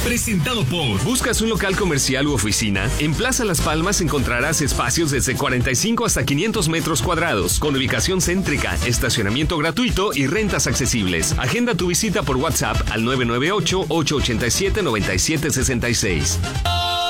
presentado por... ¿Buscas un local comercial u oficina? En Plaza Las Palmas encontrarás espacios desde 45 hasta 500 metros cuadrados, con ubicación céntrica, estacionamiento gratuito y rentas accesibles. Agenda tu visita por WhatsApp al 998-887-9766.